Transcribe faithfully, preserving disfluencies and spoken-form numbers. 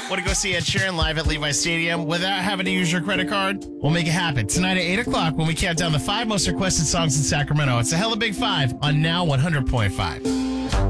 Want to go see Ed Sheeran live at Levi Stadium without having to use your credit card? We'll make it happen tonight at eight o'clock when we count down the five most requested songs in Sacramento. It's a hella big five on Now one hundred point five.